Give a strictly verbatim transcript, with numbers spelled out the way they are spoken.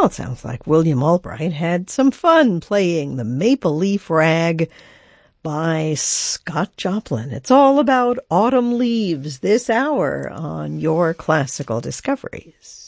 it sounds like William Albright had some fun playing the Maple Leaf Rag by Scott Joplin. It's all about autumn leaves this hour on Your Classical Discoveries.